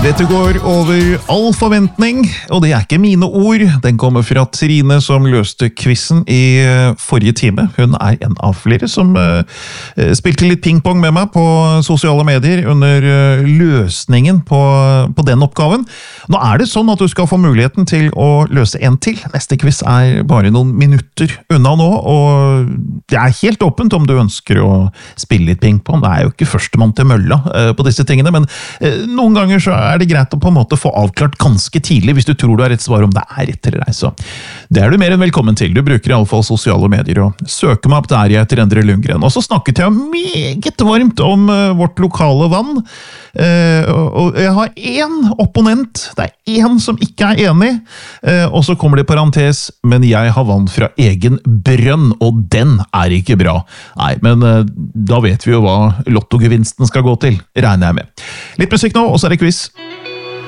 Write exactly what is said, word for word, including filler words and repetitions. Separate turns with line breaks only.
Dette går over all forventning, og det er ikke mine ord. Den kommer fra Trine som løste quizen i forrige time. Hun er en av flere som uh, spilte litt pingpong med meg på sosiale medier under uh, løsningen på, på den oppgaven. Nå er det sånn at du skal få muligheten til å løse en til. Neste quiz er bare noen minutter unna nå, og det er helt åpent om du ønsker å spille litt pingpong. Det er jo ikke førstemann til mølla uh, på disse tingene, men uh, noen ganger så er er det greit å på en måte få avklart ganske tidlig hvis du tror du har et svar om det er rett eller ei. Så det er du mer enn velkommen til. Du bruker i alle fall sosiale medier og søker meg opp der jeg heter Endre Lundgren. Og så snakket jeg meget varmt om uh, vårt lokale vann. Uh, og jeg har én opponent. Det er én som ikke er enig. Uh, og så kommer det i parentes, men jeg har vann fra egen brønn, og den er ikke bra. Nei, men uh, da vet vi jo hva lottogevinsten skal gå til, regner jeg med. Litt musikk nå, og så er det quiz.